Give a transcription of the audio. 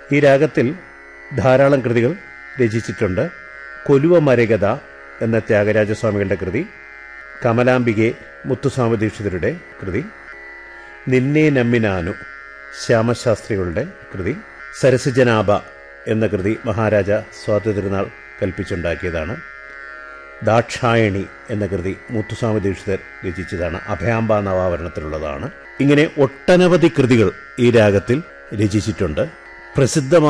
ഈ രാഗത്തിൽ ധാരാളം കൃതികൾ രചിച്ചിട്ടുണ്ട്. കൊലുവ മരകഥ എന്ന ത്യാഗരാജസ്വാമികളുടെ കൃതി, കമലാംബികെ മുത്തുസ്വാമി ദീക്ഷിതരുടെ കൃതി, നിന്നെ നമ്മിനാനു ശ്യാമശാസ്ത്രികളുടെ കൃതി, സരസജനാഭ എന്ന കൃതി മഹാരാജ സ്വാതന്ത്ര്യനാൾ കൽപ്പിച്ചുണ്ടാക്കിയതാണ്. ദാക്ഷായണി എന്ന കൃതി മുത്തുസ്വാമി ദീക്ഷിതർ രചിച്ചതാണ്, അഭയാംബ നവാവരണത്തിലുള്ളതാണ്. ഇങ്ങനെ ഒട്ടനവധി കൃതികൾ ഈ രാഗത്തിൽ രചിച്ചിട്ടുണ്ട്. പ്രസിദ്ധമായ